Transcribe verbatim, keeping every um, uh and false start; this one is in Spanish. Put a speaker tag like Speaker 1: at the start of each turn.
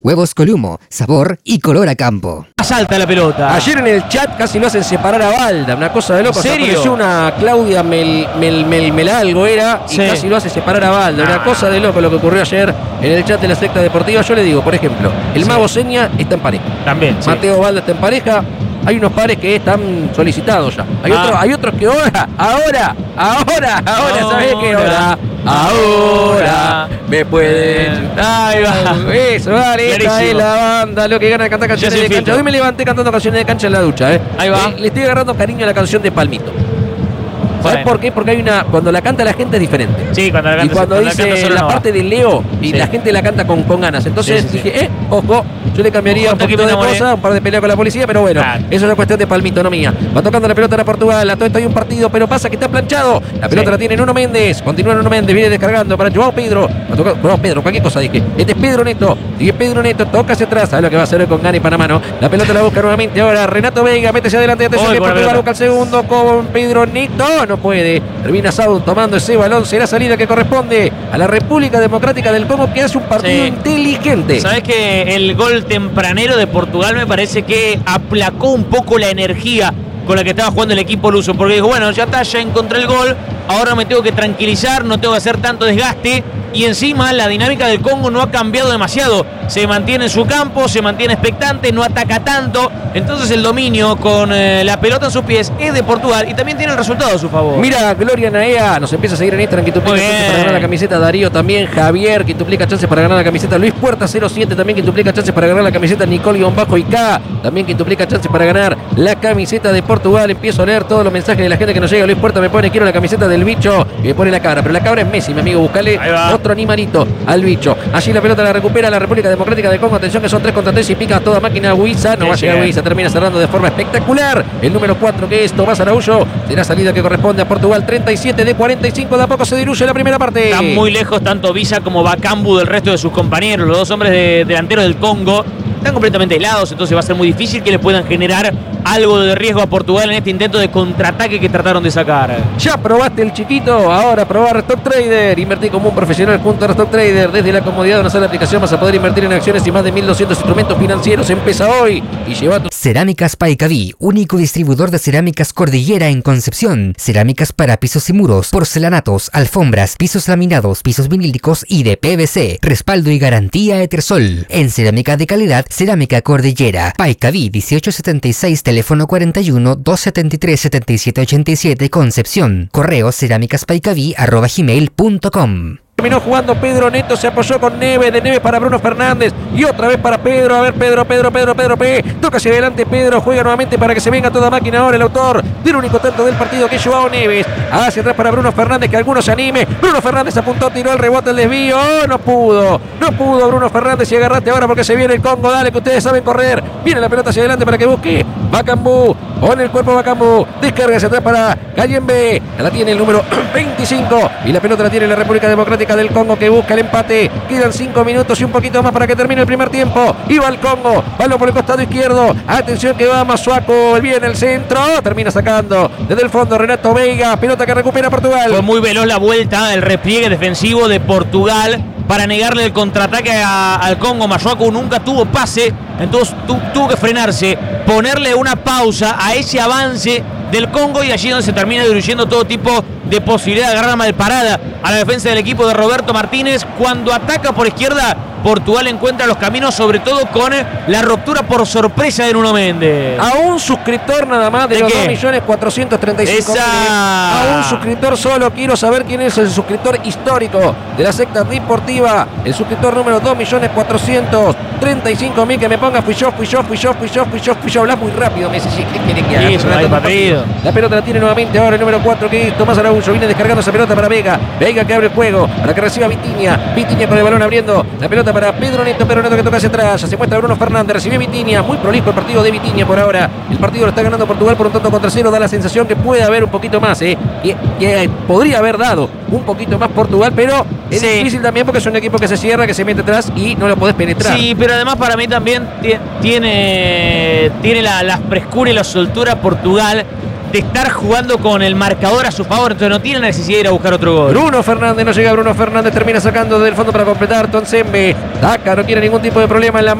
Speaker 1: Huevos Columo, sabor y color a campo.
Speaker 2: Salta la pelota.
Speaker 3: Ayer en el chat casi lo hacen separar a Balda, una cosa de loco.
Speaker 2: ¿En serio?
Speaker 3: Apareció una Claudia Mel, Mel, Mel, Melalgo era y
Speaker 2: Sí.
Speaker 3: casi lo hace separar a Balda. Una cosa de loco lo que ocurrió ayer en el chat de la secta deportiva. Yo le digo, por ejemplo, el
Speaker 2: Sí.
Speaker 3: Mago Seña está en pareja.
Speaker 2: También. Sí.
Speaker 3: Mateo Balda está en pareja. Hay unos pares que están solicitados ya. Hay,
Speaker 2: Ah.
Speaker 3: otros, hay otros que ahora, ahora, ahora, ahora, ¿sabés qué hora? Ahora me pueden.
Speaker 2: Ahí va.
Speaker 3: Eso, vale, esta
Speaker 2: Clarísimo.
Speaker 3: es la banda, lo que gana cantar canciones
Speaker 2: Yo
Speaker 3: de
Speaker 2: soy
Speaker 3: cancha.
Speaker 2: Fito.
Speaker 3: Hoy me levanté cantando canciones de cancha en la ducha, ¿eh?
Speaker 2: Ahí va.
Speaker 3: Eh, le estoy agarrando cariño a la canción de Palmito. ¿Sabes
Speaker 2: Bueno.
Speaker 3: por qué? Porque hay una. Cuando la canta la gente es diferente.
Speaker 2: Sí, cuando la
Speaker 3: Y
Speaker 2: canta,
Speaker 3: cuando
Speaker 2: cuando la
Speaker 3: dice
Speaker 2: canta solo
Speaker 3: la
Speaker 2: no va.
Speaker 3: parte de Leo y
Speaker 2: Sí.
Speaker 3: la gente la canta con, con ganas. Entonces
Speaker 2: Sí, sí, sí.
Speaker 3: dije, eh, ojo, yo le cambiaría
Speaker 2: Ojo,
Speaker 3: un poquito
Speaker 2: que me
Speaker 3: de
Speaker 2: enamoré.
Speaker 3: cosas, un par de peleas con la policía, pero bueno,
Speaker 2: Claro.
Speaker 3: eso es una cuestión de Palmito, no mía. Va tocando la pelota a Portugal, a todo esto hay un partido, pero pasa que está planchado. La pelota
Speaker 2: Sí.
Speaker 3: la tiene Nuno Méndez, continúa Nuno Méndez, viene descargando para Joao Pedro. Va tocando, Joao Pedro, cualquier cosa dije. Este es Pedro Neto, sigue Pedro Neto, toca hacia atrás, sabe lo que va a hacer con Gani Panamá, ¿no? La pelota la busca nuevamente ahora Renato Veiga, mete hacia adelante, atención
Speaker 2: Oy,
Speaker 3: que
Speaker 2: buena
Speaker 3: Portugal
Speaker 2: pelota.
Speaker 3: busca el segundo con Pedro Neto, no puede. Termina Saúl tomando ese balón, será salida que corresponde a la República Democrática del Congo, que hace un partido
Speaker 2: Sí.
Speaker 3: inteligente.
Speaker 2: ¿Sabes que el gol tempranero de Portugal me parece que aplacó un poco la energía con la que estaba jugando el equipo luso? Porque dijo, bueno, ya está, ya encontré el gol, ahora me tengo que tranquilizar, no tengo que hacer tanto desgaste. Y encima la dinámica del Congo no ha cambiado demasiado. Se mantiene en su campo, se mantiene expectante, no ataca tanto. Entonces el dominio con eh, la pelota en sus pies es de Portugal y también tiene el resultado a su favor.
Speaker 3: Mira, Gloria Naea nos empieza a seguir en Instagram, que duplica
Speaker 2: Muy
Speaker 3: chances
Speaker 2: bien.
Speaker 3: para ganar la camiseta. Darío también, Javier, que duplica chances para ganar la camiseta. Luis Puerta cero siete también, que duplica chances para ganar la camiseta. Nicole-Ica también, que duplica chances para ganar la camiseta de Portugal. Empiezo a leer todos los mensajes de la gente que nos llega. Luis Puerta me pone, quiero la camiseta del bicho, y me pone la cabra, pero la cabra es Messi, mi amigo, buscale
Speaker 2: Ahí va.
Speaker 3: otro animalito al bicho. Allí la pelota la recupera la República Democrática del Congo. Atención que son tres contra tres y pica toda máquina. Huiza, no
Speaker 2: Sí,
Speaker 3: va a llegar
Speaker 2: sí.
Speaker 3: Huiza, termina cerrando de forma espectacular. El número cuatro, que es Tomás Araújo, será salida que corresponde a Portugal. Treinta y siete de cuarenta y cinco, de a poco se diluye la primera parte.
Speaker 2: Están muy lejos tanto Visa como Bakambu del resto de sus compañeros. Los dos hombres de, delanteros del Congo están completamente helados, entonces va a ser muy difícil que le puedan generar algo de riesgo a Portugal en este intento de contraataque que trataron de sacar.
Speaker 3: Ya probaste el chiquito, ahora probar Stock Trader. Invertí como un profesional junto a Stock Trader. Desde la comodidad de una sola aplicación vas a poder invertir en acciones y más de mil doscientos instrumentos financieros. Empieza hoy y lleva tu...
Speaker 1: Cerámicas Paicaví, único distribuidor de cerámicas Cordillera en Concepción. Cerámicas para pisos y muros, porcelanatos, alfombras, pisos laminados, pisos vinílicos y de P V C. Respaldo y garantía Etersol. En cerámica de calidad, Cerámica Cordillera. Paicaví dieciocho setenta y seis, teléfono cuarenta y uno, doscientos setenta y tres, setenta y siete ochenta y siete, Concepción. Correo cerámicaspaicaví arroba gmail punto com.
Speaker 3: Terminó jugando Pedro Neto, se apoyó con Neves, de Neves para Bruno Fernández y otra vez para Pedro. A ver, Pedro, Pedro, Pedro, Pedro P. Toca hacia adelante Pedro, juega nuevamente para que se venga toda máquina ahora el autor del único tanto del partido, que es Joao Neves. Hacia atrás para Bruno Fernández, que algunos se anime. Bruno Fernández apuntó, tiró el rebote, el desvío. Oh, no pudo, no pudo Bruno Fernández, y agarrate ahora porque se viene el Congo. Dale, que ustedes saben correr. Viene la pelota hacia adelante para que busque Bakambu. Pone el cuerpo Bakambu, descarga hacia atrás para Cayembe. La tiene el número veinticinco y la pelota la tiene la República Democrática del Congo, que busca el empate. Quedan cinco minutos y un poquito más para que termine el primer tiempo. Y va el Congo, balón por el costado izquierdo. Atención que va Masuaco, viene el centro, termina sacando desde el fondo Renato Veiga. Pelota que recupera Portugal.
Speaker 2: Fue muy veloz la vuelta, el repliegue defensivo de Portugal para negarle el contraataque a- al Congo. Masuaku nunca tuvo pase, entonces tu- tuvo que frenarse, ponerle una pausa a ese avance del Congo, y allí donde se termina diluyendo todo tipo de posibilidad de agarrar mal parada a la defensa del equipo de Roberto Martínez. Cuando ataca por izquierda, Portugal encuentra los caminos, sobre todo con la ruptura por sorpresa de Nuno Méndez.
Speaker 3: A un suscriptor nada más de,
Speaker 2: ¿De
Speaker 3: los
Speaker 2: qué?
Speaker 3: dos millones cuatrocientos treinta y cinco mil.
Speaker 2: Esa.
Speaker 3: A un suscriptor solo. Quiero saber quién es el suscriptor histórico de la secta deportiva. El suscriptor número dos millones cuatrocientos treinta y cinco mil. Que me ponga fui yo, fui yo, fui yo, fui yo, fui yo, fui yo. Hablas muy rápido, Messi. Sí, ¿qué quiere que haga?
Speaker 2: Sí, es un
Speaker 3: Relatando
Speaker 2: partido.
Speaker 3: La pelota la tiene nuevamente ahora el número cuatro, que es Tomás Araújo. Viene descargando esa pelota para Vega. Vega que abre el juego para que reciba Vitinha. Vitinha con el balón abriendo la pelota para Pedro Neto. Pedro Neto que toca hacia atrás. Ya se muestra Bruno Fernández. Recibe Vitinha. Muy prolijo el partido de Vitinha por ahora. El partido lo está ganando Portugal por un tanto contra cero. Da la sensación que puede haber un poquito más, ¿eh? Que, que podría haber dado un poquito más Portugal, pero es
Speaker 2: Sí.
Speaker 3: difícil también porque es un equipo que se cierra, que se mete atrás y no lo podés penetrar.
Speaker 2: Sí, pero además para mí también ti- tiene, tiene la, la frescura y la soltura Portugal de estar jugando con el marcador a su favor, entonces no tiene necesidad de ir a buscar otro gol.
Speaker 3: Bruno Fernández, no llega Bruno Fernández, termina sacando del fondo para completar. Tonsembe, Daca no quiere ningún tipo de problema en la